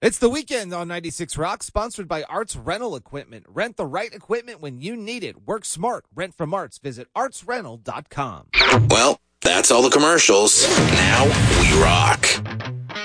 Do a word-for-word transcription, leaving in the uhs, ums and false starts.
It's the weekend on ninety-six Rock, sponsored by Arts Rental Equipment. Rent the right equipment when you need it. Work smart. Rent from Arts. Visit arts rental dot com. Well, that's all the commercials. Now we rock.